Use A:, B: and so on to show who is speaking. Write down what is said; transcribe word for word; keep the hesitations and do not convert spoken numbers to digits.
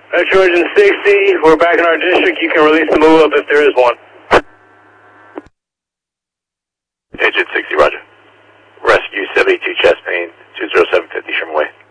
A: Metro Engine sixty, we're back in our district. You can release the move up if there is one.
B: Engine sixty, roger. Rescue seventy-two chest pain, two zero seven fifty Sherman Way.